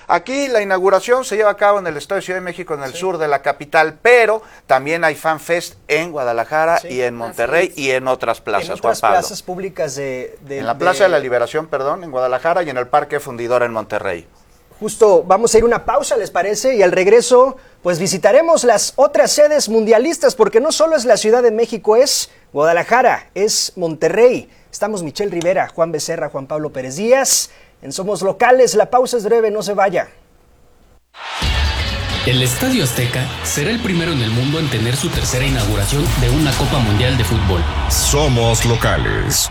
Aquí la inauguración se lleva a cabo en el Estadio Ciudad de México, en el sur de la capital, pero también hay Fan Fest en Guadalajara y en Monterrey y en otras plazas. En otras plazas públicas en la Plaza de la Liberación, perdón, en Guadalajara, y en el Parque Fundidora en Monterrey. Justo vamos a ir a una pausa, ¿les parece? Y al regreso, pues visitaremos las otras sedes mundialistas, porque no solo es la Ciudad de México, es Guadalajara, es Monterrey. Estamos Michelle Rivera, Juan Becerra, Juan Pablo Pérez Díaz. En Somos Locales, la pausa es breve, no se vaya. El Estadio Azteca será el primero en el mundo en tener su tercera inauguración de una Copa Mundial de Fútbol. Somos Locales.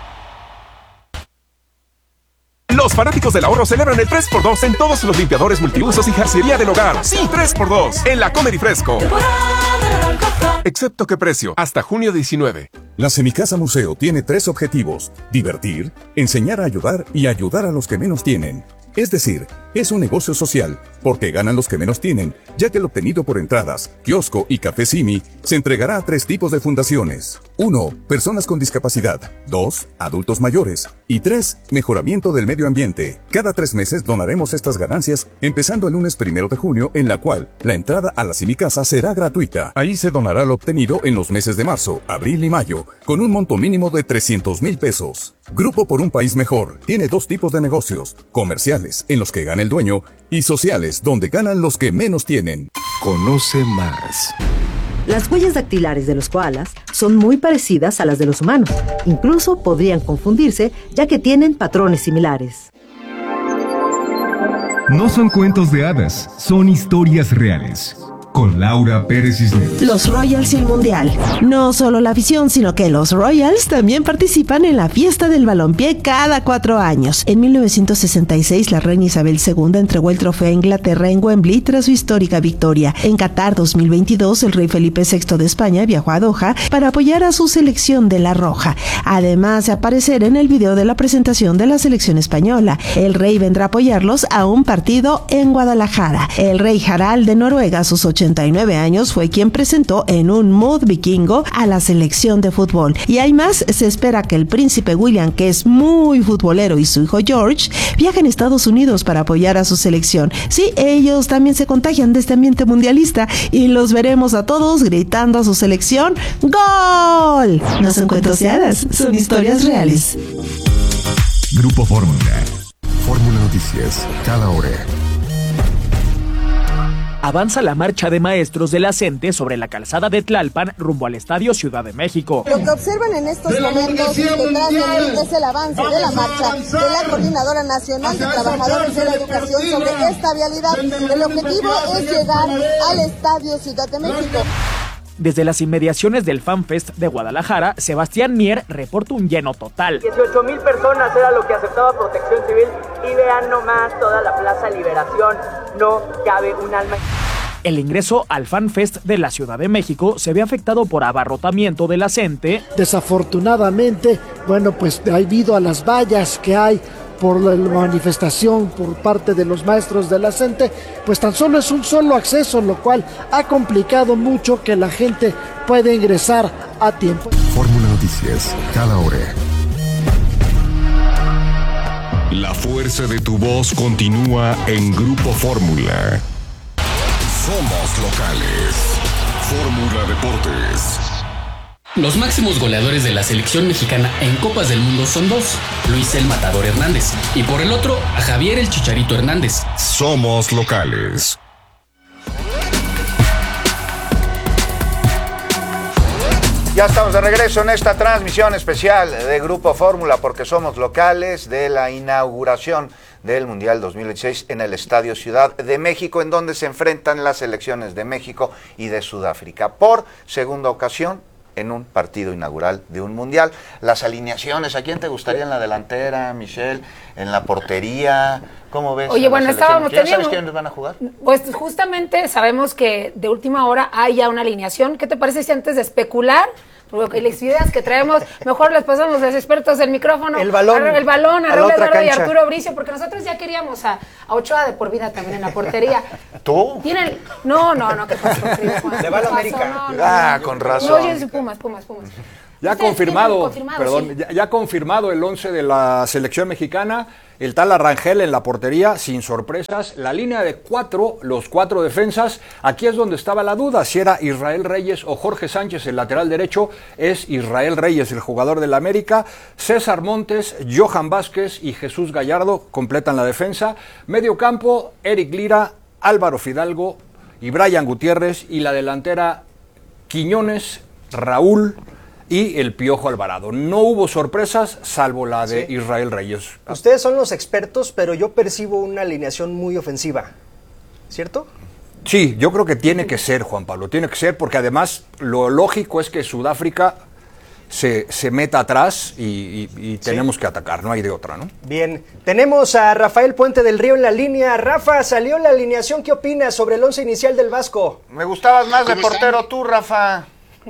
Los fanáticos del ahorro celebran el 3x2 en todos los limpiadores multiusos y jarcería del hogar. Sí, 3x2 en la Comedy Fresco. Excepto que precio, hasta junio 19. La Semicasa Museo tiene 3 objetivos: divertir, enseñar a ayudar y ayudar a los que menos tienen. Es decir, es un negocio social, porque ganan los que menos tienen, ya que el obtenido por entradas, kiosco y café Simi se entregará a 3 tipos de fundaciones. 1. Personas con discapacidad. 2. Adultos mayores. Y 3. Mejoramiento del medio ambiente. Cada 3 meses donaremos estas ganancias, empezando el lunes 1 de junio, en la cual la entrada a la Semicasa será gratuita. Ahí se donará lo obtenido en los meses de marzo, abril y mayo, con un monto mínimo de 300,000 pesos. Grupo por un País Mejor tiene 2 tipos de negocios: comerciales, en los que gana el dueño, y sociales, donde ganan los que menos tienen. Conoce más. Las huellas dactilares de los koalas son muy parecidas a las de los humanos. Incluso podrían confundirse, ya que tienen patrones similares. No son cuentos de hadas, son historias reales. Con Laura Pérez Cisneros. Los Royals y el Mundial. No solo la afición, sino que los Royals también participan en la fiesta del balompié cada 4 años. En 1966, la reina Isabel II entregó el trofeo a Inglaterra en Wembley tras su histórica victoria. En Qatar 2022, el rey Felipe VI de España viajó a Doha para apoyar a su selección de la Roja, además de aparecer en el video de la presentación de la selección española. El rey vendrá a apoyarlos a un partido en Guadalajara. El rey Harald de Noruega, a sus 89 años, fue quien presentó en un mood vikingo a la selección de fútbol. Y hay más, se espera que el príncipe William, que es muy futbolero, y su hijo George viajen a Estados Unidos para apoyar a su selección. Sí, ellos también se contagian de este ambiente mundialista y los veremos a todos gritando a su selección ¡Gol! No son cuentos de hadas, son historias reales. Grupo Fórmula. Fórmula Noticias, cada hora. Avanza la marcha de maestros de la CENTE sobre la calzada de Tlalpan rumbo al Estadio Ciudad de México. Lo que observan en estos momentos detrás de mí es el avance de la marcha de la Coordinadora Nacional de Trabajadores de la Educación sobre esta vialidad. El objetivo es llegar al Estadio Ciudad de México. Desde las inmediaciones del Fan Fest de Guadalajara, Sebastián Mier reporta un lleno total. 18,000 personas era lo que aceptaba Protección Civil y vean nomás toda la Plaza Liberación, no cabe un alma. El ingreso al Fan Fest de la Ciudad de México se ve afectado por abarrotamiento de la CENTE. Desafortunadamente, pues debido a las vallas que hay por la manifestación por parte de los maestros de la CENTE, pues tan solo es un solo acceso, lo cual ha complicado mucho que la gente pueda ingresar a tiempo. Fórmula Noticias, cada hora. La fuerza de tu voz continúa en Grupo Fórmula. Somos locales. Fórmula Deportes. Los máximos goleadores de la selección mexicana en Copas del Mundo son 2, Luis el Matador Hernández, y por el otro, a Javier el Chicharito Hernández. Somos locales. Ya estamos de regreso en esta transmisión especial de Grupo Fórmula, porque somos locales, de la inauguración del Mundial 2016 en el Estadio Ciudad de México, en donde se enfrentan las selecciones de México y de Sudáfrica por segunda ocasión en un partido inaugural de un mundial. Las alineaciones, ¿a quién te gustaría en la delantera, Michelle? ¿En la portería? ¿Cómo ves? Oye, bueno, ¿Sabes quiénes van a jugar? Pues justamente sabemos que de última hora hay ya una alineación. ¿Qué te parece si antes de especular, porque las ideas que traemos, mejor les pasamos a los expertos del micrófono? El balón a Raúl Eduardo y Arturo Bricio, porque nosotros ya queríamos a Ochoa de por vida también en la portería. ¿Tú? No, ¿qué pasó? Le va a la América. Con razón. No, yo soy Pumas. Ya confirmado, perdón, ya confirmado el 11 de la selección mexicana, el tal Rangel en la portería, sin sorpresas, la línea de 4, los 4 defensas, aquí es donde estaba la duda, si era Israel Reyes o Jorge Sánchez, el lateral derecho, es Israel Reyes, el jugador del América, César Montes, Johan Vázquez y Jesús Gallardo completan la defensa, medio campo, Eric Lira, Álvaro Fidalgo y Brian Gutiérrez, y la delantera Quiñones, Raúl y el Piojo Alvarado. No hubo sorpresas, salvo la de Israel Reyes. Ustedes son los expertos, pero yo percibo una alineación muy ofensiva, ¿cierto? Sí, yo creo que tiene que ser, Juan Pablo, tiene que ser, porque además lo lógico es que Sudáfrica se meta atrás y tenemos que atacar, no hay de otra, ¿no? Bien, tenemos a Rafael Puente del Río en la línea. Rafa, salió la alineación, ¿qué opinas sobre el 11 inicial del Vasco? Me gustabas más de portero tú, Rafa.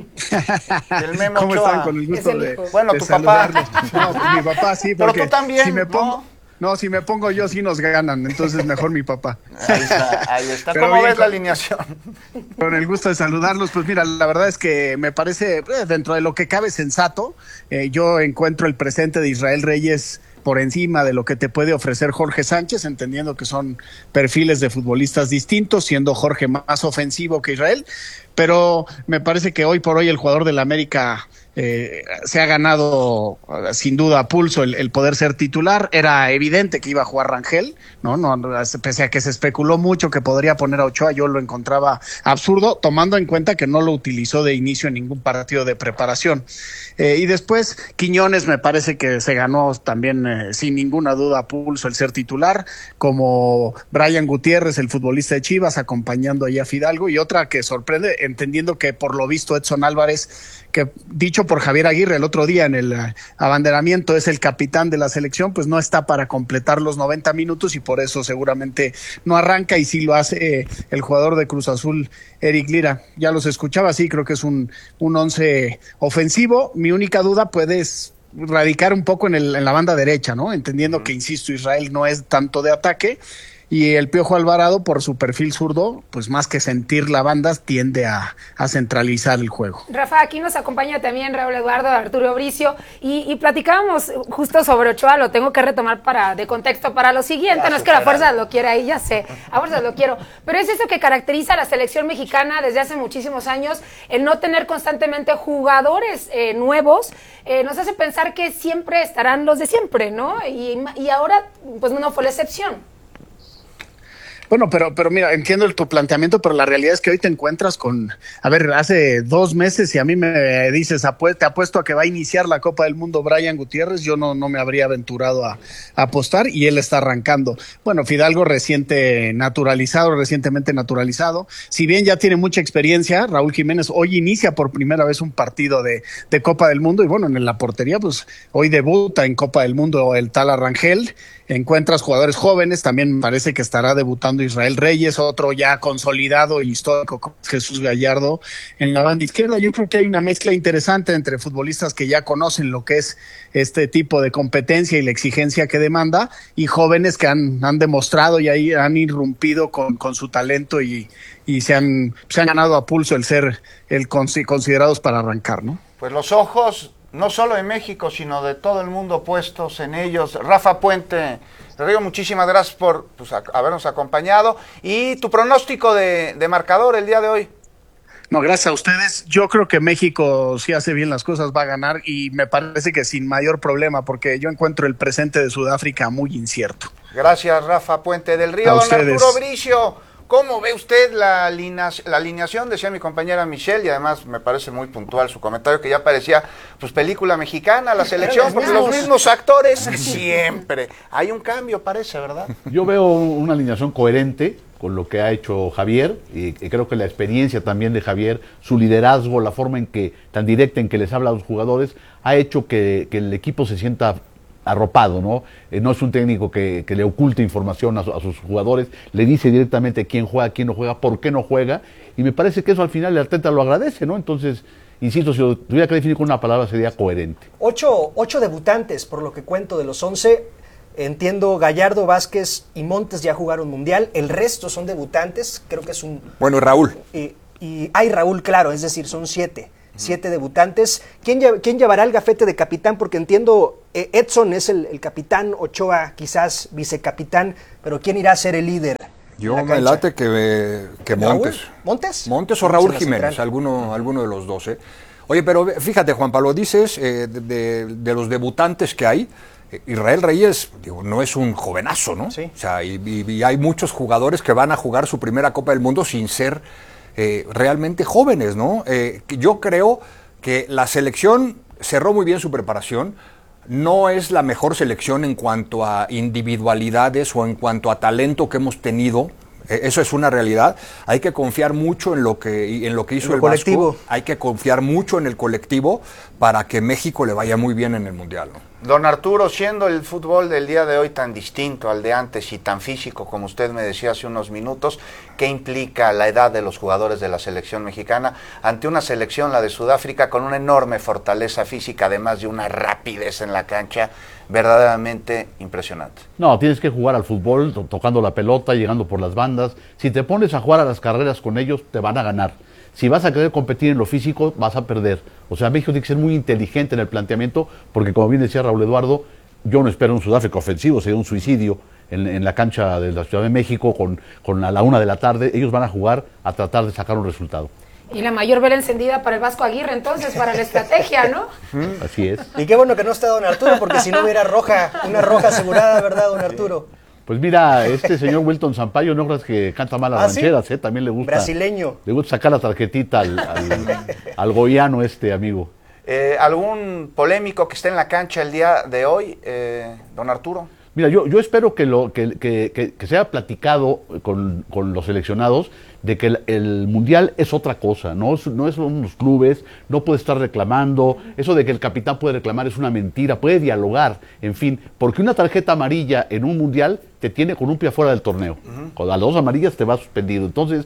El Memo ¿Cómo Ochoa. están? Con el gusto bueno, de tu papá. No, pues mi papá sí, porque pero tú también, si me pongo, si me pongo yo sí nos ganan, entonces mejor mi papá. Ahí está. ¿Cómo ves la alineación? Con el gusto de saludarlos, pues mira, la verdad es que me parece, dentro de lo que cabe, sensato. Yo encuentro el presente de Israel Reyes por encima de lo que te puede ofrecer Jorge Sánchez, entendiendo que son perfiles de futbolistas distintos, siendo Jorge más ofensivo que Israel, pero me parece que hoy por hoy el jugador del América se ha ganado sin duda a pulso el poder ser titular. Era evidente que iba a jugar Rangel, ¿no? Pese a que se especuló mucho que podría poner a Ochoa, yo lo encontraba absurdo, tomando en cuenta que no lo utilizó de inicio en ningún partido de preparación. Y después Quiñones me parece que se ganó también sin ninguna duda a pulso el ser titular, como Brian Gutiérrez, el futbolista de Chivas, acompañando allá a Fidalgo, y otra que sorprende, entendiendo que por lo visto Edson Álvarez, que dicho por Javier Aguirre el otro día en el abanderamiento es el capitán de la selección, pues no está para completar los 90 minutos y por eso seguramente no arranca, y sí lo hace el jugador de Cruz Azul, Eric Lira. Ya los escuchaba, sí, creo que es un 11 ofensivo. Mi única duda puede radicar un poco en la banda derecha, ¿no? Entendiendo que, insisto, Israel no es tanto de ataque, y el Piojo Alvarado, por su perfil zurdo, pues más que sentir la banda, tiende a centralizar el juego. Rafa, aquí nos acompaña también Raúl Eduardo, Arturo Bricio, y platicábamos justo sobre Ochoa, lo tengo que retomar de contexto para lo siguiente, no es que la fuerza lo quiera ahí, ya sé, a fuerza lo quiero, pero es eso que caracteriza a la selección mexicana desde hace muchísimos años, el no tener constantemente jugadores nuevos, nos hace pensar que siempre estarán los de siempre, ¿no? Y ahora, pues no fue la excepción. Bueno, pero mira, entiendo tu planteamiento, pero la realidad es que hoy te encuentras con, hace 2 meses y a mí me dices, te apuesto a que va a iniciar la Copa del Mundo Brian Gutiérrez, yo no me habría aventurado a apostar, y él está arrancando. Bueno, Fidalgo recientemente naturalizado, si bien ya tiene mucha experiencia, Raúl Jiménez hoy inicia por primera vez un partido de Copa del Mundo, y bueno, en la portería, pues hoy debuta en Copa del Mundo el tal Rangel. Encuentras jugadores jóvenes, también parece que estará debutando Israel Reyes, otro ya consolidado y histórico como Jesús Gallardo en la banda izquierda. Yo creo que hay una mezcla interesante entre futbolistas que ya conocen lo que es este tipo de competencia y la exigencia que demanda, y jóvenes que han demostrado y ahí han irrumpido con su talento y se han ganado a pulso el ser considerados para arrancar, ¿no? Pues los ojos no solo de México, sino de todo el mundo puestos en ellos. Rafa Puente, Río, muchísimas gracias por habernos acompañado. ¿Y tu pronóstico de marcador el día de hoy? No, gracias a ustedes. Yo creo que México, si hace bien las cosas, va a ganar, y me parece que sin mayor problema, porque yo encuentro el presente de Sudáfrica muy incierto. Gracias, Rafa Puente del Río. Don Arturo Bricio, ¿cómo ve usted la alineación? Decía mi compañera Michelle, y además me parece muy puntual su comentario, que ya parecía pues película mexicana, la selección, porque los mismos actores siempre. Hay un cambio, parece, ¿verdad? Yo veo una alineación coherente con lo que ha hecho Javier, y creo que la experiencia también de Javier, su liderazgo, la forma tan directa en que les habla a los jugadores, ha hecho que el equipo se sienta arropado, ¿no? No es un técnico que le oculte información a sus jugadores, le dice directamente quién juega, quién no juega, por qué no juega, y me parece que eso al final el Arteta lo agradece, ¿no? Entonces, insisto, si lo tuviera que definir con una palabra sería coherente. 8 debutantes, por lo que cuento de los 11, entiendo Gallardo, Vázquez y Montes ya jugaron Mundial, el resto son debutantes, creo que es un... Bueno, Raúl. Y hay Raúl, claro, es decir, son 7. 7 debutantes. ¿Quién llevará el gafete de capitán? Porque entiendo, Edson es el capitán, Ochoa quizás vicecapitán, pero ¿quién irá a ser el líder? Yo me late que Montes. ¿Montes? Montes o Raúl Jiménez, alguno de los dos. Oye, pero fíjate, Juan Pablo, dices de los debutantes que hay, Israel Reyes, no es un jovenazo, ¿no? Sí. O sea, y hay muchos jugadores que van a jugar su primera Copa del Mundo sin ser realmente jóvenes, ¿no? Yo creo que la selección cerró muy bien su preparación. No es la mejor selección en cuanto a individualidades o en cuanto a talento que hemos tenido. Eso es una realidad. Hay que confiar mucho en lo que hizo el Vasco. Hay que confiar mucho en el colectivo para que México le vaya muy bien en el Mundial, ¿no? Don Arturo, siendo el fútbol del día de hoy tan distinto al de antes y tan físico como usted me decía hace unos minutos, ¿qué implica la edad de los jugadores de la selección mexicana ante una selección, la de Sudáfrica, con una enorme fortaleza física, además de una rapidez en la cancha verdaderamente impresionante? No, tienes que jugar al fútbol, tocando la pelota, llegando por las bandas. Si te pones a jugar a las carreras con ellos, te van a ganar. Si vas a querer competir en lo físico, vas a perder. O sea, México tiene que ser muy inteligente en el planteamiento, porque como bien decía Raúl Eduardo, yo no espero un Sudáfrica ofensivo, sería un suicidio en la cancha de la Ciudad de México con a la 1 de la tarde. Ellos van a jugar a tratar de sacar un resultado. Y la mayor vela encendida para el Vasco Aguirre, entonces, para la estrategia, ¿no? Así es. Y qué bueno que no está don Arturo, porque si no hubiera una roja asegurada, ¿verdad, don Arturo? Pues mira, este señor Wilton Sampaio, no creas que canta mal las rancheras, ¿sí? También le gusta. Brasileño. Le gusta sacar la tarjetita al goiano amigo. ¿Algún polémico que esté en la cancha el día de hoy, don Arturo? Mira, yo espero que sea platicado con los seleccionados de que el Mundial es otra cosa, no son unos clubes, no puede estar reclamando, eso de que el capitán puede reclamar es una mentira, puede dialogar, en fin, porque una tarjeta amarilla en un Mundial te tiene con un pie afuera del torneo, con las 2 amarillas te vas suspendido, entonces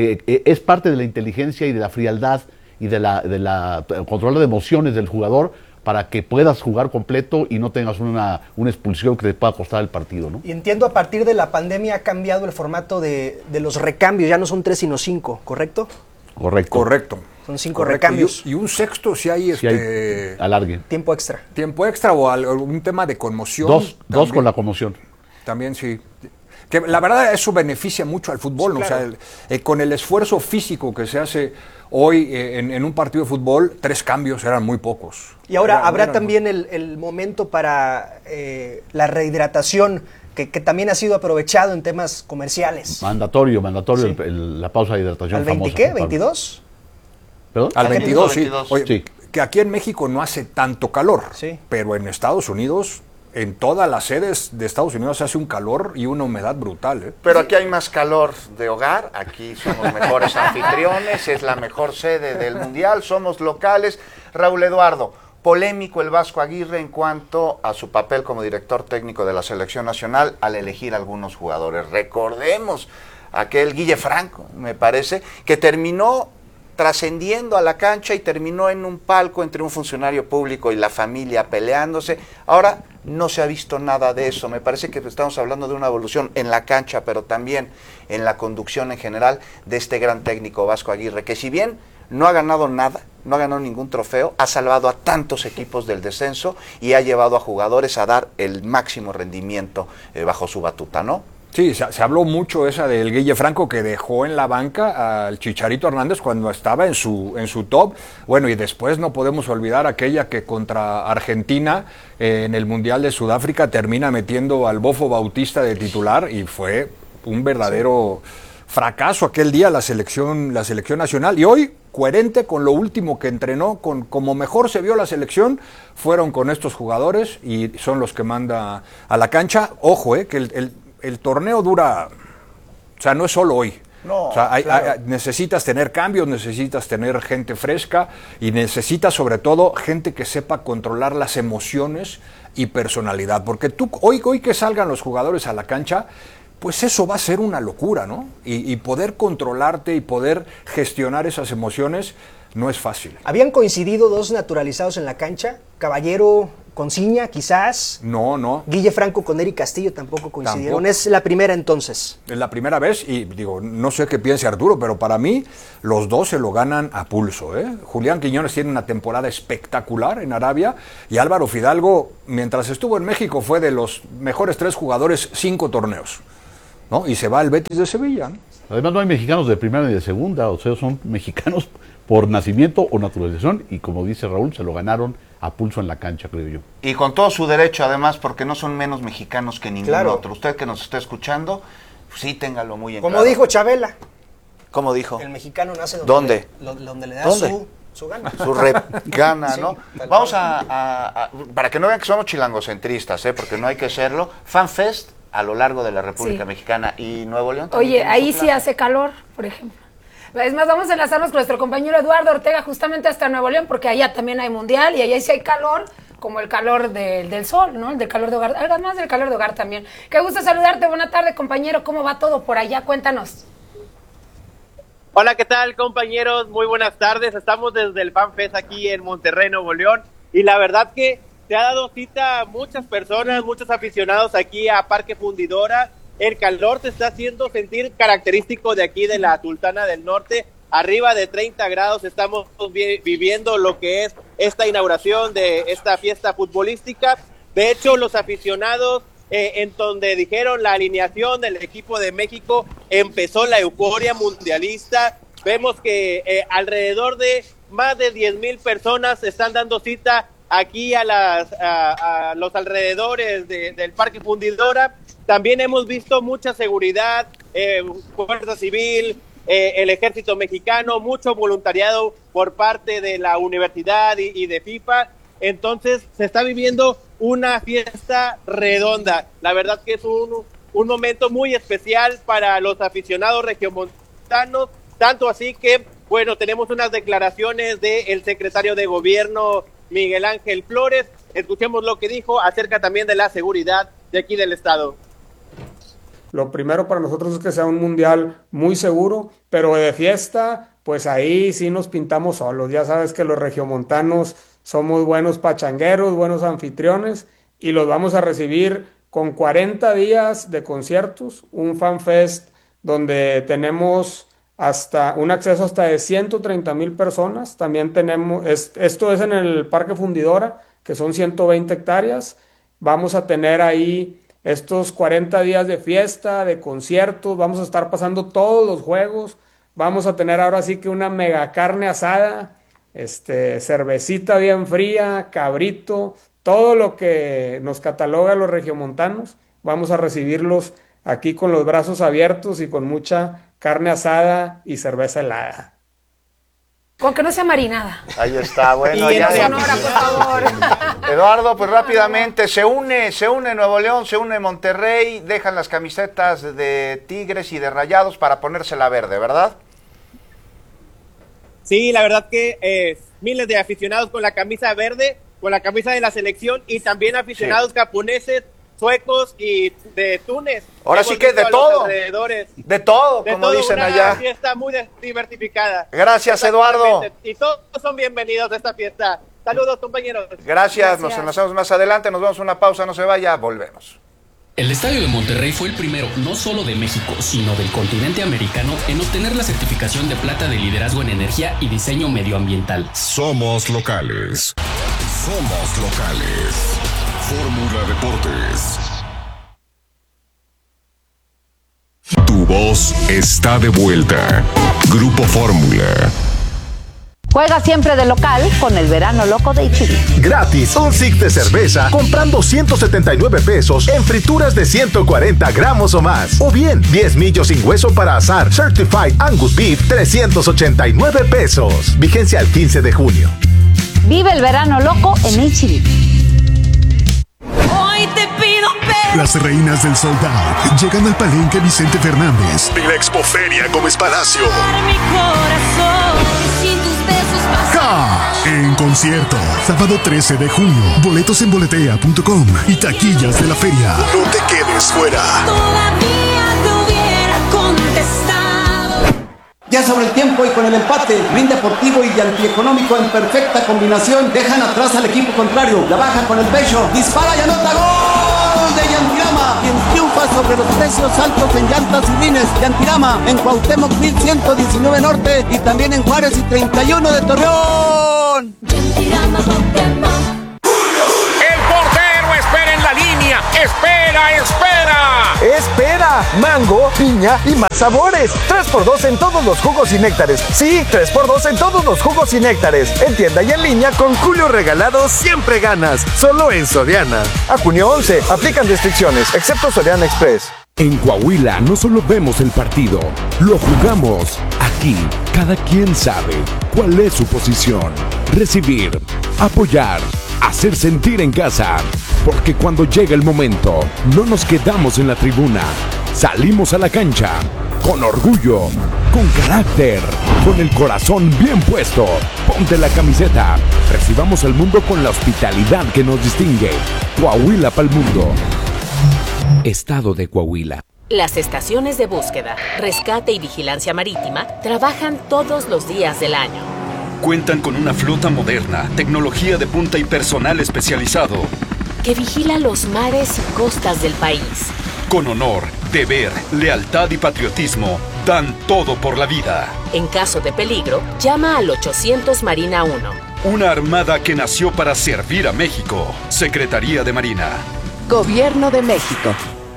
es parte de la inteligencia y de la frialdad y de la control de emociones del jugador, para que puedas jugar completo y no tengas una expulsión que te pueda costar el partido, ¿no? Y entiendo, a partir de la pandemia ha cambiado el formato de los recambios, ya no son 3 sino 5, ¿correcto? Correcto. Son 5 recambios. Y un sexto si hay, alargue. Tiempo extra. Tiempo extra o algún tema de conmoción. Dos con la conmoción. También sí. Que la verdad eso beneficia mucho al fútbol, sí, claro. O sea, con el esfuerzo físico que se hace hoy en un partido de fútbol, 3 cambios eran muy pocos. Y ahora habrá también el momento para la rehidratación, que también ha sido aprovechado en temas comerciales. Mandatorio sí. La pausa de hidratación. ¿Al 20 qué? ¿22? ¿Perdón? Al 22, sí. 22. Oye, sí. Que aquí en México no hace tanto calor, sí. Pero en Estados Unidos, en todas las sedes de Estados Unidos hace un calor y una humedad brutal, ¿eh? Pero aquí hay más calor de hogar, aquí somos mejores anfitriones, es la mejor sede del Mundial, somos locales. Raúl Eduardo, polémico el Vasco Aguirre en cuanto a su papel como director técnico de la selección nacional al elegir algunos jugadores. Recordemos aquel Guille Franco, me parece, que terminó trascendiendo a la cancha y terminó en un palco entre un funcionario público y la familia peleándose. Ahora no se ha visto nada de eso. Me parece que estamos hablando de una evolución en la cancha, pero también en la conducción en general de este gran técnico Vasco Aguirre, que si bien no ha ganado nada, no ha ganado ningún trofeo, ha salvado a tantos equipos del descenso y ha llevado a jugadores a dar el máximo rendimiento bajo su batuta, ¿no? Sí, se habló mucho esa del Guille Franco, que dejó en la banca al Chicharito Hernández cuando estaba en su top. Bueno, y después no podemos olvidar aquella que contra Argentina en el Mundial de Sudáfrica termina metiendo al Bofo Bautista de titular y fue un verdadero fracaso aquel día la selección nacional. Y hoy, coherente con lo último que entrenó, con como mejor se vio la selección, fueron con estos jugadores y son los que manda a la cancha. Ojo, que el torneo dura, o sea, no es solo hoy. No, o sea, claro. Necesitas tener cambios, necesitas tener gente fresca y necesitas sobre todo gente que sepa controlar las emociones y personalidad. Porque tú, hoy que salgan los jugadores a la cancha, pues eso va a ser una locura, ¿no? Y poder controlarte y poder gestionar esas emociones no es fácil. ¿Habían coincidido dos naturalizados en la cancha? Caballero con Ciña, quizás. No. Guille Franco con Eric Castillo tampoco coincidieron. Tampoco. Es la primera entonces. Es la primera vez y digo, no sé qué piense Arturo, pero para mí los dos se lo ganan a pulso. Julián Quiñones tiene una temporada espectacular en Arabia y Álvaro Fidalgo, mientras estuvo en México, fue de los mejores 3 jugadores 5 torneos, ¿no? Y se va al Betis de Sevilla, ¿no? Además no hay mexicanos de primera ni de segunda, o sea, son mexicanos por nacimiento o naturalización y como dice Raúl, se lo ganaron a pulso en la cancha, creo yo. Y con todo su derecho, además, porque no son menos mexicanos que ningún otro. Usted que nos está escuchando, sí téngalo muy en Como claro. dijo Chabela. ¿Cómo dijo? El mexicano nace donde le da su gana. Su gana, ¿no? Sí, vamos para que no vean que somos chilangocentristas, porque no hay que serlo. FanFest a lo largo de la República Mexicana y Nuevo León. Oye, ahí sí hace calor, por ejemplo. Es más, vamos a enlazarnos con nuestro compañero Eduardo Ortega justamente hasta Nuevo León, porque allá también hay mundial y allá sí hay calor, como el calor del sol, ¿no? El del calor de hogar, algo más del calor de hogar también. Qué gusto saludarte, buena tarde, compañero. ¿Cómo va todo por allá? Cuéntanos. Hola, ¿qué tal, compañeros? Muy buenas tardes. Estamos desde el FanFest aquí en Monterrey, Nuevo León, y la verdad que se ha dado cita a muchas personas, muchos aficionados aquí a Parque Fundidora. El calor se está haciendo sentir característico de aquí de la Sultana del Norte. Arriba de 30 grados estamos viviendo lo que es esta inauguración de esta fiesta futbolística. De hecho, los aficionados, en donde dijeron la alineación del equipo de México, empezó la euforia mundialista. Vemos que alrededor de más de 10,000 personas están dando cita aquí a los alrededores del Parque Fundidora. También hemos visto mucha seguridad, Fuerza Civil, el Ejército Mexicano, mucho voluntariado por parte de la universidad y de FIFA. Entonces se está viviendo una fiesta redonda. La verdad que es un momento muy especial para los aficionados regiomontanos, tanto así que, bueno, tenemos unas declaraciones del secretario de Gobierno, Miguel Ángel Flores. Escuchemos lo que dijo acerca también de la seguridad de aquí del estado. Lo primero para nosotros es que sea un mundial muy seguro, pero de fiesta, pues ahí sí nos pintamos solos. Ya sabes que los regiomontanos somos buenos pachangueros, buenos anfitriones, y los vamos a recibir con 40 días de conciertos, un FanFest donde tenemos hasta un acceso hasta de 130,000 personas. También tenemos, esto es en el Parque Fundidora, que son 120 hectáreas. Vamos a tener ahí estos 40 días de fiesta, de conciertos, vamos a estar pasando todos los juegos, vamos a tener ahora sí que una mega carne asada, cervecita bien fría, cabrito, todo lo que nos cataloga a los regiomontanos. Vamos a recibirlos aquí con los brazos abiertos y con mucha carne asada y cerveza helada. Con que no sea marinada. Ahí está, bueno. Y ya Sonora, por favor. Eduardo, pues rápidamente, se une Nuevo León, se une Monterrey, dejan las camisetas de Tigres y de Rayados para ponerse la verde, ¿verdad? Sí, la verdad que miles de aficionados con la camisa verde, con la camisa de la selección, y también aficionados japoneses, suecos y de Túnez. Ahora sí que de todo. De todo, como dicen allá. Una fiesta muy diversificada. Gracias, Eduardo. Y todos son bienvenidos a esta fiesta. Saludos, compañeros. Gracias, nos enlazamos más adelante, nos vamos a una pausa, no se vaya, volvemos. El Estadio de Monterrey fue el primero, no solo de México, sino del continente americano, en obtener la certificación de plata de liderazgo en energía y diseño medioambiental. Somos locales. Somos locales. Fórmula Deportes. Tu voz está de vuelta. Grupo Fórmula. Juega siempre de local con el verano loco de H-E-B. Gratis, un six de cerveza comprando 179 pesos en frituras de 140 gramos o más. O bien, 10 millos sin hueso para asar Certified Angus Beef, 389 pesos. Vigencia al 15 de junio. Vive el verano loco en H-E-B. Hoy te pido Las reinas del sold out llegan al Palenque Vicente Fernández de la Expoferia Gómez Palacio. mi corazón sin tus besos En concierto, sábado 13 de junio. Boletos en boletea.com y taquillas de la feria. No te quedes fuera. Todavía te hubiera contestado. Ya sobre el tiempo y con el empate, Rin Deportivo y Antieconómico en perfecta combinación dejan atrás al equipo contrario. La baja con el pecho, dispara y anota gol de Yantirama, quien triunfa sobre los precios altos en llantas y rines. Yantirama en Cuauhtémoc 1119 Norte y también en Juárez y 31 de Torreón. Yantirama, el portero espera en la línea. Espera. Mango, piña y más sabores. 3x2 en todos los jugos y néctares. Sí, 3x2 en todos los jugos y néctares. En tienda y en línea con Julio Regalado siempre ganas. Solo en Soriana. A junio 11. Aplican restricciones, excepto Soriana Express. En Coahuila no solo vemos el partido, lo jugamos. Aquí, cada quien sabe cuál es su posición. Recibir, apoyar, hacer sentir en casa. Porque cuando llega el momento, no nos quedamos en la tribuna. Salimos a la cancha, con orgullo, con carácter, con el corazón bien puesto. Ponte la camiseta. Recibamos al mundo con la hospitalidad que nos distingue. Coahuila pa'l mundo. Estado de Coahuila. Las estaciones de búsqueda, rescate y vigilancia marítima trabajan todos los días del año. Cuentan con una flota moderna, tecnología de punta y personal especializado. Que vigila los mares y costas del país. Con honor, deber, lealtad y patriotismo, dan todo por la vida. En caso de peligro, llama al 800 Marina 1. Una armada que nació para servir a México. Secretaría de Marina. Gobierno de México.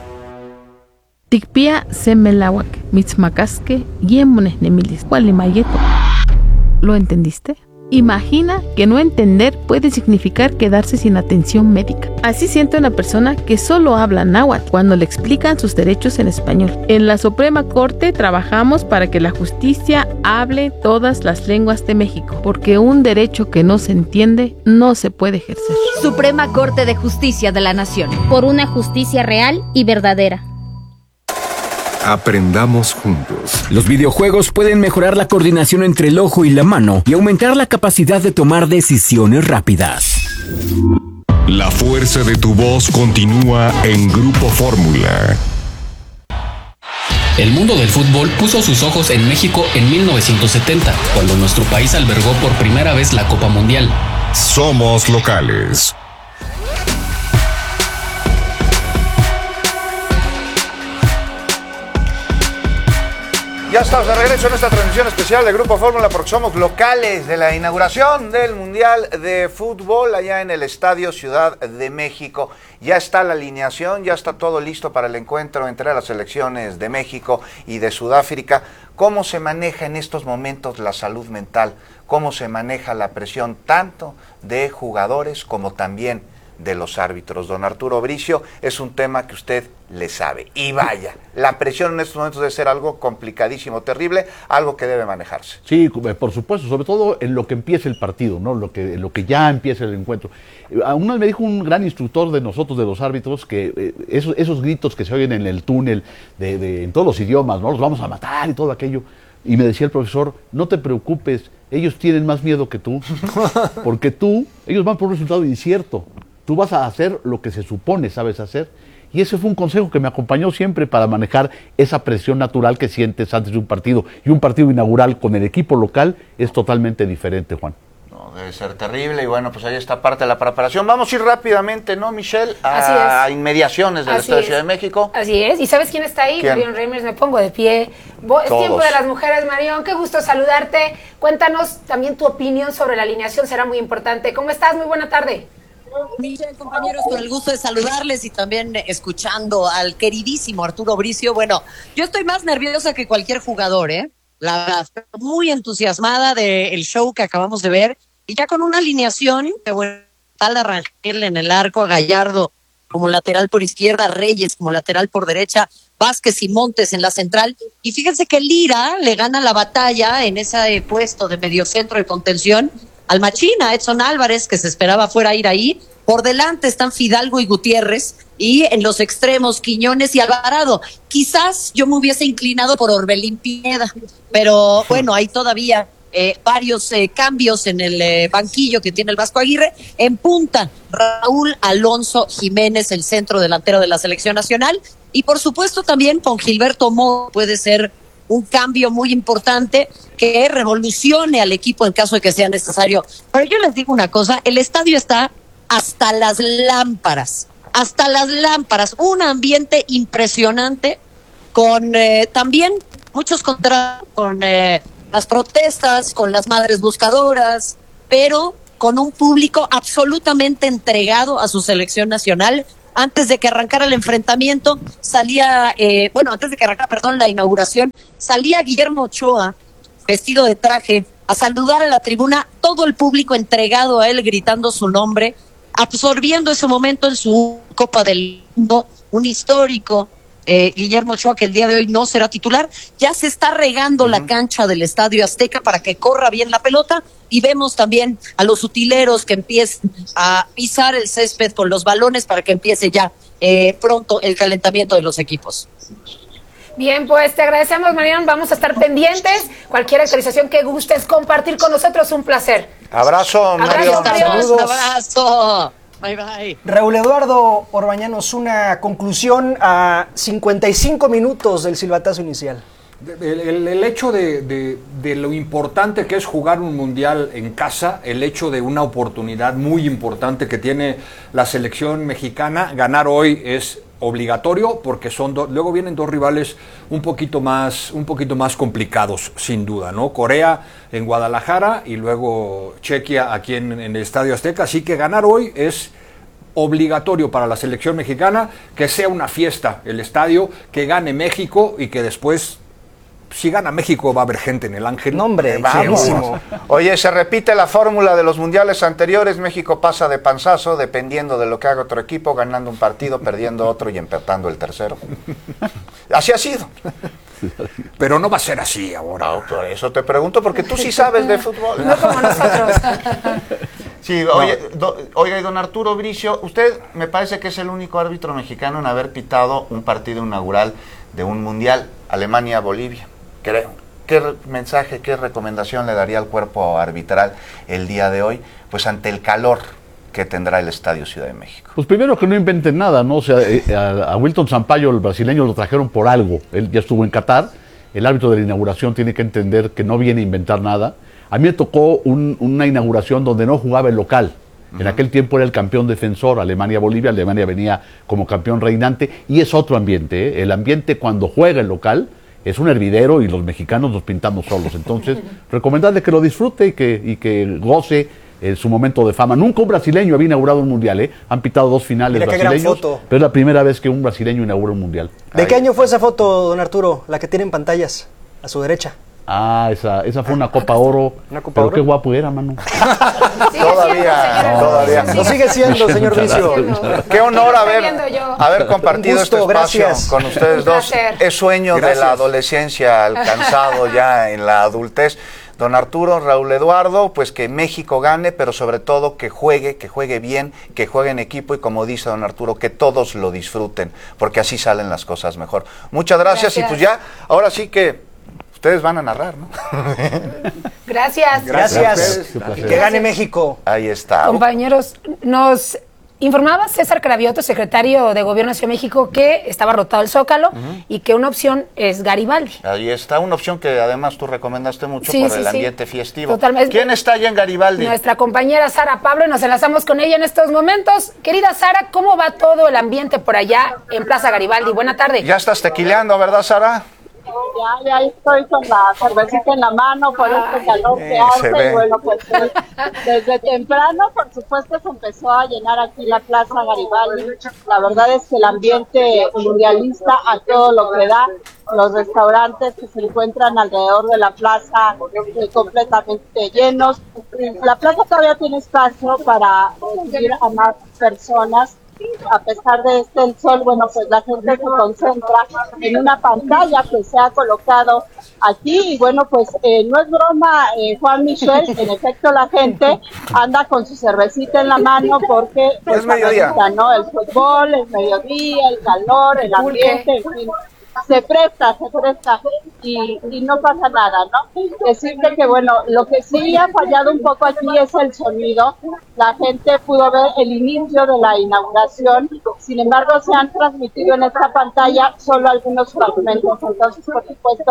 Tikpia semelawak, mitzmacasque, yemones nemilis, gualimayeto. ¿Lo entendiste? Imagina que no entender puede significar quedarse sin atención médica. Así siente una persona que solo habla náhuatl cuando le explican sus derechos en español. En la Suprema Corte trabajamos para que la justicia hable todas las lenguas de México, porque un derecho que no se entiende no se puede ejercer. Suprema Corte de Justicia de la Nación. Por una justicia real y verdadera. Aprendamos juntos. Los videojuegos pueden mejorar la coordinación entre el ojo y la mano y aumentar la capacidad de tomar decisiones rápidas. La fuerza de tu voz continúa en Grupo Fórmula. El mundo del fútbol puso sus ojos en México en 1970, cuando nuestro país albergó por primera vez la Copa Mundial. Somos locales. Ya estamos de regreso en esta transmisión especial de Grupo Fórmula porque somos locales de la inauguración del Mundial de Fútbol allá en el Estadio Ciudad de México. Ya está la alineación, ya está todo listo para el encuentro entre las selecciones de México y de Sudáfrica. ¿Cómo se maneja en estos momentos la salud mental? ¿Cómo se maneja la presión tanto de jugadores como también de los árbitros? Don Arturo Bricio, es un tema que usted le sabe. Y vaya, la presión en estos momentos debe ser algo complicadísimo, terrible, algo que debe manejarse. Sí, por supuesto, sobre todo en lo que empieza el partido, ¿no? Lo que ya empieza el encuentro. Una vez me dijo un gran instructor de nosotros, de los árbitros, que esos gritos que se oyen en el túnel, en todos los idiomas, ¿no? Los vamos a matar y todo aquello. Y me decía el profesor, no te preocupes, ellos tienen más miedo que tú, porque ellos van por un resultado incierto. Tú vas a hacer lo que se supone sabes hacer. Y ese fue un consejo que me acompañó siempre para manejar esa presión natural que sientes antes de un partido. Y un partido inaugural con el equipo local es totalmente diferente, Juan. No, debe ser terrible y bueno, pues ahí está parte de la preparación. Vamos a ir rápidamente, ¿no, Michelle? A inmediaciones del Estadio de Ciudad de México. Así es. ¿Y sabes quién está ahí? Marion Reimers, me pongo de pie. Es tiempo de las mujeres, Marion. Qué gusto saludarte. Cuéntanos también tu opinión sobre la alineación, será muy importante. ¿Cómo estás? Muy buena tarde. Michelle, compañeros, con el gusto de saludarles y también escuchando al queridísimo Arturo Bricio. Bueno, yo estoy más nerviosa que cualquier jugador, la verdad, muy entusiasmada del show que acabamos de ver y ya con una alineación que bueno, tal a Rangel en el arco, a Gallardo como lateral por izquierda, Reyes como lateral por derecha, Vázquez y Montes en la central. Y fíjense que Lira le gana la batalla en ese puesto de mediocentro de contención al Machina, Edson Álvarez, que se esperaba fuera a ir ahí. Por delante están Fidalgo y Gutiérrez, y en los extremos Quiñones y Alvarado. Quizás yo me hubiese inclinado por Orbelín Pineda, pero bueno, hay todavía varios cambios en el banquillo que tiene el Vasco Aguirre. En punta, Raúl Alonso Jiménez, el centro delantero de la selección nacional, y por supuesto también con Gilberto Mo puede ser un cambio muy importante que revolucione al equipo en caso de que sea necesario. Pero yo les digo una cosa, el estadio está hasta las lámparas, un ambiente impresionante con también muchos contrastes con las protestas, con las madres buscadoras, pero con un público absolutamente entregado a su selección nacional. Antes de que arrancara el enfrentamiento, la inauguración, salía Guillermo Ochoa, vestido de traje, a saludar a la tribuna, todo el público entregado a él, gritando su nombre, absorbiendo ese momento en su Copa del Mundo, un histórico. Guillermo Ochoa, que el día de hoy no será titular, ya se está regando la cancha del Estadio Azteca para que corra bien la pelota, y vemos también a los utileros que empiezan a pisar el césped con los balones para que empiece ya pronto el calentamiento de los equipos. Bien, pues te agradecemos, Marian, vamos a estar pendientes, cualquier actualización que gustes compartir con nosotros, un placer. Abrazo, Marian. Un abrazo. Bye, bye. Raúl Eduardo Orbañanos, una conclusión a 55 minutos del silbatazo inicial. El hecho de lo importante que es jugar un mundial en casa, el hecho de una oportunidad muy importante que tiene la selección mexicana, ganar hoy es obligatorio porque luego vienen dos rivales un poquito más complicados, sin duda, ¿no? Corea en Guadalajara y luego Chequia aquí en el Estadio Azteca, así que ganar hoy es obligatorio para la selección mexicana, que sea una fiesta el estadio, que gane México y que después, si gana México, va a haber gente en el Ángel. No, hombre, vamos. Oye, se repite la fórmula de los mundiales anteriores. México pasa de panzazo, dependiendo de lo que haga otro equipo, ganando un partido, perdiendo otro y empatando el tercero. Así ha sido. Pero no va a ser así ahora. No, por eso te pregunto, porque tú sí sabes de fútbol. No como nosotros. Sí, oye, don Arturo Bricio, usted me parece que es el único árbitro mexicano en haber pitado un partido inaugural de un mundial, Alemania-Bolivia. Creo. ¿Qué mensaje, qué recomendación le daría al cuerpo arbitral el día de hoy? Pues ante el calor que tendrá el Estadio Ciudad de México. Pues primero que no inventen nada, ¿no? O sea, a Wilton Sampaio, el brasileño, lo trajeron por algo. Él ya estuvo en Qatar. El árbitro de la inauguración tiene que entender que no viene a inventar nada. A mí me tocó una inauguración donde no jugaba el local. En aquel tiempo era el campeón defensor, Alemania-Bolivia. Alemania venía como campeón reinante y es otro ambiente, ¿eh? El ambiente cuando juega el local es un hervidero y los mexicanos nos pintamos solos. Entonces, recomendarle que lo disfrute y que goce su momento de fama. Nunca un brasileño había inaugurado un mundial, ¿eh? Han pitado 2 finales brasileños, pero es la primera vez que un brasileño inaugura un mundial. ¿De qué año fue esa foto, don Arturo? La que tiene en pantallas, a su derecha. Ah, esa fue una Copa Oro. ¿Una Copa Oro? Qué guapo era, mano. Todavía. Lo sigue siendo, señor Bricio. Qué honor haber compartido este espacio con ustedes dos. Es sueño de la adolescencia alcanzado ya en la adultez. Don Arturo, Raúl Eduardo, pues que México gane, pero sobre todo que juegue bien, que juegue en equipo y, como dice don Arturo, que todos lo disfruten, porque así salen las cosas mejor. Muchas gracias. Y pues ya, ahora sí que ustedes van a narrar, ¿no? Gracias. Y que gane México. Ahí está. Compañeros, nos informaba César Cravioto, secretario de Gobierno de Ciudad de México, que estaba rotado el Zócalo y que una opción es Garibaldi. Ahí está, una opción que además tú recomendaste mucho por el ambiente festivo. Totalmente. ¿Quién está allá en Garibaldi? Nuestra compañera Sara Pablo, y nos enlazamos con ella en estos momentos. Querida Sara, ¿cómo va todo el ambiente por allá en Plaza Garibaldi? Buena tarde. Ya estás tequileando, ¿verdad, Sara? Ya estoy con la cervecita en la mano por este calor que hace. Y bueno, pues desde temprano, por supuesto, se empezó a llenar aquí la Plaza Garibaldi. La verdad es que el ambiente mundialista a todo lo que da. Los restaurantes que se encuentran alrededor de la plaza completamente llenos. La plaza todavía tiene espacio para recibir a más personas. A pesar de el sol, bueno, pues la gente se concentra en una pantalla que se ha colocado aquí y bueno, pues no es broma, Juan Michel, en efecto la gente anda con su cervecita en la mano porque pues, es mediodía, ¿no? El fútbol, el mediodía, el calor, el ambiente, en fin. Se presta y no pasa nada, ¿no? Decirte que, bueno, lo que sí ha fallado un poco aquí es el sonido. La gente pudo ver el inicio de la inauguración, sin embargo se han transmitido en esta pantalla solo algunos fragmentos, entonces por supuesto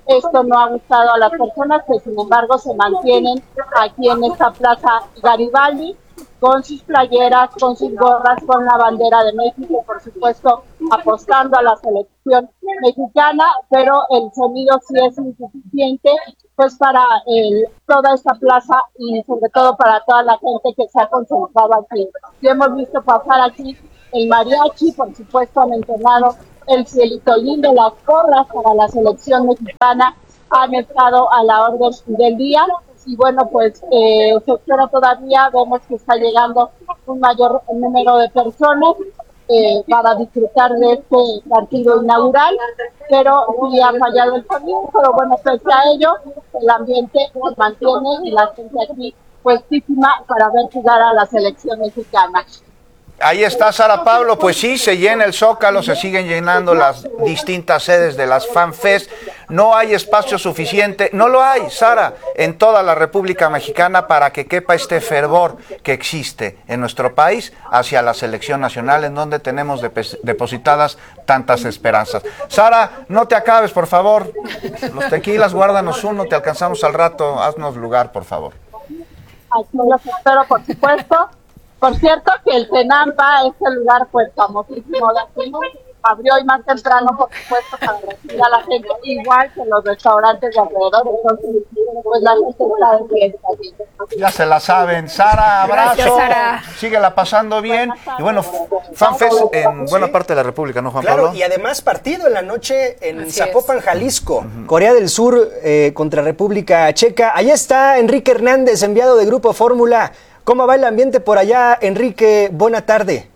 esto no ha gustado a las personas que sin embargo se mantienen aquí en esta plaza Garibaldi con sus playeras, con sus gorras, con la bandera de México, por supuesto apostando a la selección mexicana, pero el sonido sí es insuficiente pues para toda esta plaza y sobre todo para toda la gente que se ha concentrado aquí. Y hemos visto pasar aquí el mariachi, por supuesto han entonado el cielito lindo, las porras para la selección mexicana han estado a la orden del día y bueno, pues se espera todavía, vemos que está llegando un mayor número de personas para disfrutar de este partido inaugural, pero sí ha fallado el sonido, pero bueno, pese a ello, el ambiente se mantiene y la gente aquí puestísima para ver jugar a la selección mexicana. Ahí está Sara Pablo, pues sí, se llena el Zócalo, se siguen llenando las distintas sedes de las FanFest, no hay espacio suficiente, no lo hay, Sara, en toda la República Mexicana para que quepa este fervor que existe en nuestro país hacia la selección nacional, en donde tenemos depositadas tantas esperanzas. Sara, no te acabes, por favor, los tequilas, guárdanos uno, te alcanzamos al rato, haznos lugar, por favor. Aquí los espero, por supuesto. Por cierto que el Tenampa es el lugar pues famosísimo de aquí, abrió hoy más temprano, por supuesto, para recibir a la gente, igual que los restaurantes de alrededor, entonces pues la gente está de fiesta. Ya se la saben. Sara, abrazo. Gracias, Sara. Síguela pasando bien. Y bueno, FanFest en buena parte de la República, ¿no, Juan Pablo? Y además partido en la noche en Zapopan, Jalisco. Corea del Sur contra República Checa. Allá está Enrique Hernández, enviado de Grupo Fórmula. ¿Cómo va el ambiente por allá, Enrique? Buena tarde.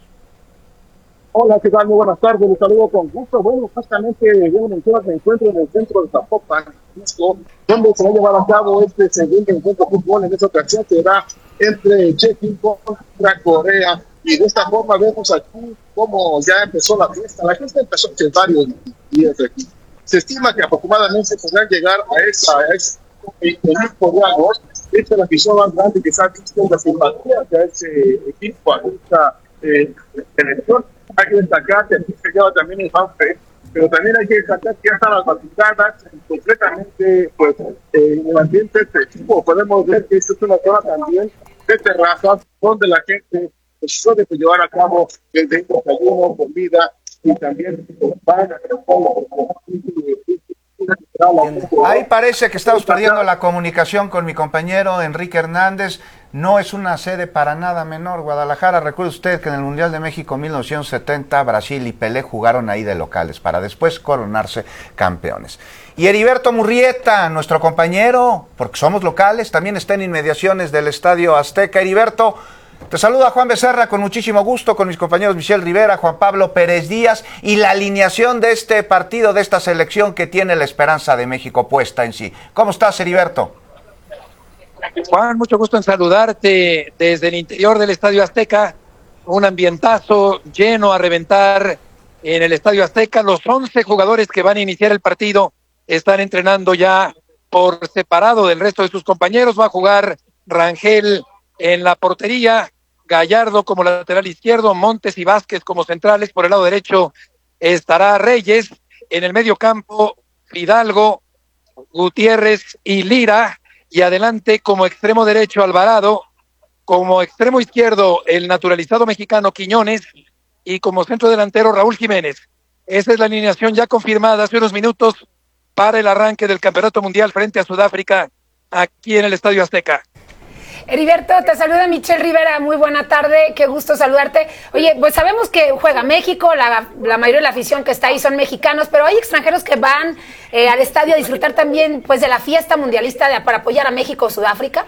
Hola, ¿qué tal? Muy buenas tardes, les saludo con gusto. Bueno, justamente bien mencionas, me encuentro en el centro de Zapopan, donde se va a llevar a cabo este segundo encuentro de fútbol. En esta ocasión será entre Chequia contra Corea. Y de esta forma vemos aquí cómo ya empezó la fiesta. La fiesta empezó hace varios días aquí. Se estima que aproximadamente podrán llegar a esa 20.000 coreanos. Esta es la afición más grande que se ha visto en la simpatía de ese equipo, a esta selección. Hay que destacar que aquí se lleva también el FanFest, pero también hay que destacar que ya están las batizadas completamente pues, en el ambiente festivo. Podemos ver que esto es una zona también de terrazas donde la gente pues, puede llevar a cabo el desayuno, comida y también van a Ahí parece que estamos perdiendo la comunicación con mi compañero Enrique Hernández. No es una sede para nada menor. Guadalajara, recuerde usted que en el Mundial de México 1970 Brasil y Pelé jugaron ahí de locales para después coronarse campeones. Y Heriberto Murrieta, nuestro compañero, porque somos locales, también está en inmediaciones del Estadio Azteca. Heriberto, te saluda Juan Becerra con muchísimo gusto, con mis compañeros Michelle Rivera, Juan Pablo Pérez Díaz, y la alineación de este partido, de esta selección que tiene la esperanza de México puesta en sí. ¿Cómo estás, Heriberto? Juan, mucho gusto en saludarte desde el interior del Estadio Azteca. Un ambientazo lleno a reventar en el Estadio Azteca. Los 11 jugadores que van a iniciar el partido están entrenando ya por separado del resto de sus compañeros. Va a jugar Rangel en la portería, Gallardo como lateral izquierdo, Montes y Vázquez como centrales. Por el lado derecho estará Reyes. En el medio campo, Fidalgo, Gutiérrez y Lira. Y adelante como extremo derecho Alvarado, como extremo izquierdo el naturalizado mexicano Quiñones y como centro delantero Raúl Jiménez. Esa es la alineación ya confirmada hace unos minutos para el arranque del Campeonato Mundial frente a Sudáfrica aquí en el Estadio Azteca. Heriberto, te saluda Michelle Rivera, muy buena tarde, qué gusto saludarte. Oye, pues sabemos que juega México, la mayoría de la afición que está ahí son mexicanos, pero hay extranjeros que van al estadio a disfrutar también pues de la fiesta mundialista para apoyar a México o Sudáfrica.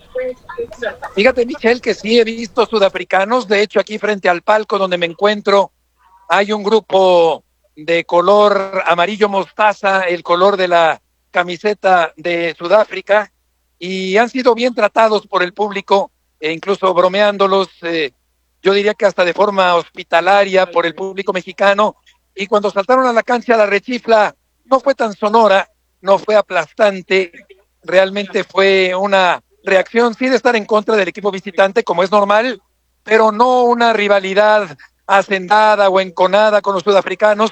Fíjate, Michelle, que sí he visto sudafricanos, de hecho aquí frente al palco donde me encuentro hay un grupo de color amarillo mostaza, el color de la camiseta de Sudáfrica, y han sido bien tratados por el público, e incluso bromeándolos, yo diría que hasta de forma hospitalaria por el público mexicano, y cuando saltaron a la cancha la rechifla no fue tan sonora, no fue aplastante, realmente fue una reacción sí de estar en contra del equipo visitante como es normal, pero no una rivalidad hacendada o enconada con los sudafricanos.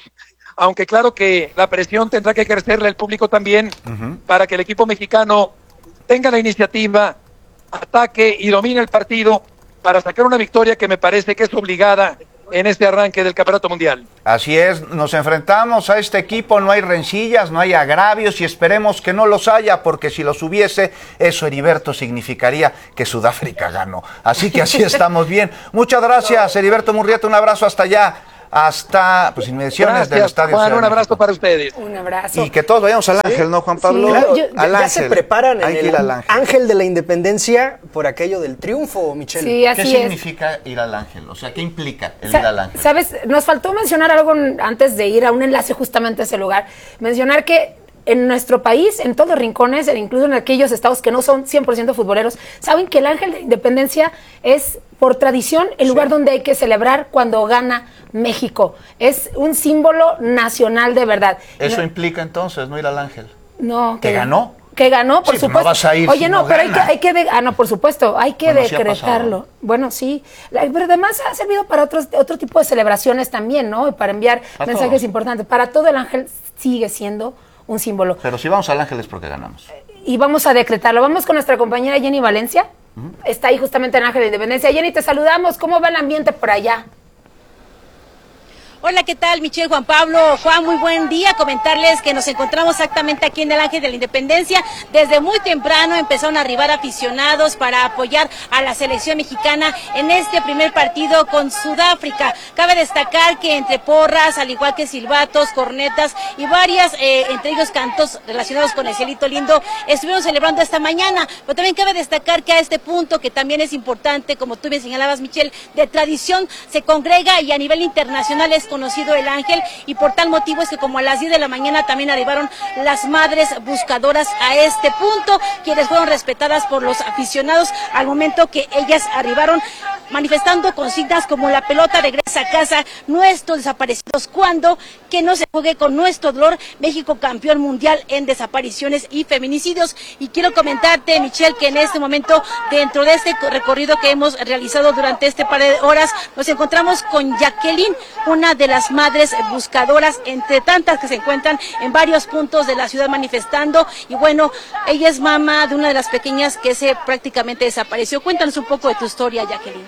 aunque claro que la presión tendrá que ejercerle el público también para que el equipo mexicano tenga la iniciativa, ataque y domine el partido para sacar una victoria que me parece que es obligada en este arranque del Campeonato Mundial. Así es, nos enfrentamos a este equipo, no hay rencillas, no hay agravios y esperemos que no los haya, porque si los hubiese, eso, Heriberto, significaría que Sudáfrica ganó. Así que así estamos bien. Muchas gracias, Heriberto Murrieta, un abrazo hasta allá. Hasta inmediaciones del Estadio Juan, un abrazo para ustedes. Un abrazo. Y que todos vayamos al Ángel, ¿no, Juan Pablo? Sí, claro, al ya Ángel. se preparan Hay en que ir al el Ángel de la Independencia por aquello del triunfo, Michelle. Sí, así ¿Qué es. significa ir al Ángel? O sea, ¿qué implica el ir al Ángel? ¿Sabes? Nos faltó mencionar algo antes de ir a un enlace justamente a ese lugar. Mencionar que en nuestro país, en todos los rincones, incluso en aquellos estados que no son 100% futboleros, saben que el Ángel de Independencia es, por tradición, el lugar donde hay que celebrar cuando gana México. Es un símbolo nacional de verdad. ¿Eso implica entonces no ir al Ángel? No. ¿Que ganó? Que ganó, por Sí, supuesto. no vas a ir. Oye, si no, pero gana. hay que no, por supuesto, hay que Bueno, sí ha decretarlo. pasado. Bueno, sí, pero además ha servido para otro tipo de celebraciones también, ¿no? Y para enviar mensajes todos. importantes. Para todo, el Ángel sigue siendo un símbolo. Pero si vamos al Ángel es porque ganamos. Y vamos a decretarlo. Vamos con nuestra compañera Jenny Valencia. Está ahí justamente en Ángel de Independencia. Jenny, te saludamos. ¿Cómo va el ambiente por allá? Hola, ¿qué tal? Michelle, Juan Pablo, Juan, muy buen día. Comentarles que nos encontramos exactamente aquí en el Ángel de la Independencia. Desde muy temprano empezaron a arribar aficionados para apoyar a la selección mexicana en este primer partido con Sudáfrica. Cabe destacar que entre porras, al igual que silbatos, cornetas y varias, entre ellos cantos relacionados con el cielito lindo, estuvieron celebrando esta mañana. Pero también cabe destacar que a este punto, que también es importante, como tú me señalabas, Michelle, de tradición, se congrega y a nivel internacional es conocido el Ángel, y por tal motivo es que como a las 10 de la mañana también arribaron las madres buscadoras a este punto, quienes fueron respetadas por los aficionados al momento que ellas arribaron, manifestando consignas como la pelota regresa a casa, nuestros desaparecidos cuando, que no se juegue con nuestro dolor, México campeón mundial en desapariciones y feminicidios. Y quiero comentarte, Michelle, que en este momento, dentro de este recorrido que hemos realizado durante este par de horas, nos encontramos con Jacqueline, una de las madres buscadoras, entre tantas que se encuentran en varios puntos de la ciudad manifestando, y bueno, ella es mamá de una de las pequeñas que se prácticamente desapareció. Cuéntanos un poco de tu historia, Jacqueline.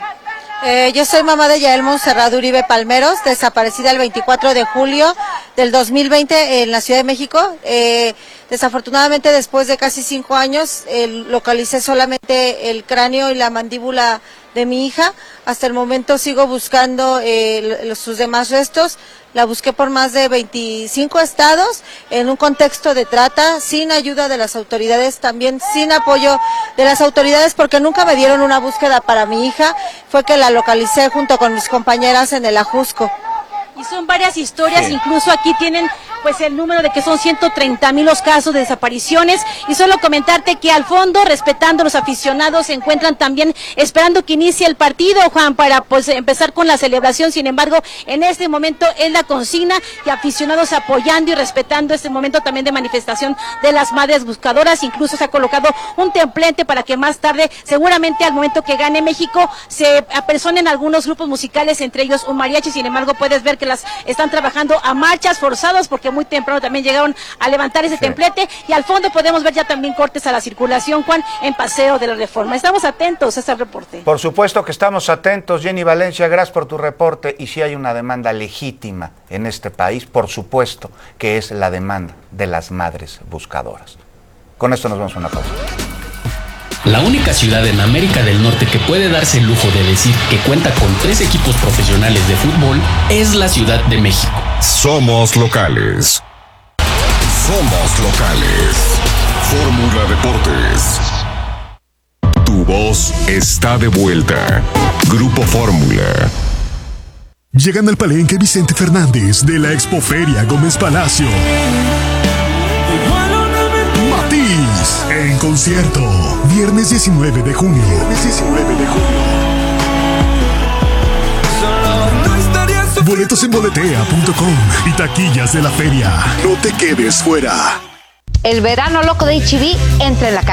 Yo soy mamá de Yael Monserrat Uribe Palmeros, desaparecida el 24 de julio del 2020 en la Ciudad de México. Desafortunadamente, después de casi 5 años, localicé solamente el cráneo y la mandíbula de mi hija. Hasta el momento sigo buscando sus demás restos. La busqué por más de 25 estados, en un contexto de trata, sin ayuda de las autoridades, también sin apoyo de las autoridades, porque nunca me dieron una búsqueda para mi hija. Fue que la localicé junto con mis compañeras en el Ajusco. Y son varias historias, incluso aquí tienen pues el número de que son 130,000 los casos de desapariciones, y solo comentarte que al fondo, respetando a los aficionados, se encuentran también esperando que inicie el partido, Juan, para pues empezar con la celebración. Sin embargo, en este momento es la consigna, y aficionados apoyando y respetando este momento también de manifestación de las madres buscadoras. Incluso se ha colocado un templete para que más tarde, seguramente al momento que gane México, se apersonen algunos grupos musicales, entre ellos un mariachi. Sin embargo, puedes ver que las están trabajando a marchas forzadas, porque muy temprano también llegaron a levantar ese templete, y al fondo podemos ver ya también cortes a la circulación, Juan, en Paseo de la Reforma. Estamos atentos a este reporte. Por supuesto que estamos atentos, Jenny Valencia, gracias por tu reporte. Y si hay una demanda legítima en este país, por supuesto que es la demanda de las madres buscadoras. Con esto nos vamos a una pausa. La única ciudad en América del Norte que puede darse el lujo de decir que cuenta con 3 equipos profesionales de fútbol es la Ciudad de México. Somos locales. Somos locales. Fórmula Deportes. Tu voz está de vuelta. Grupo Fórmula. Llegan al Palenque Vicente Fernández de la Expoferia Gómez Palacio. Matiz en concierto. Viernes 19 de junio. Boletos en boletea.com y taquillas de la feria. No te quedes fuera. El verano loco de HB entra en la cancha.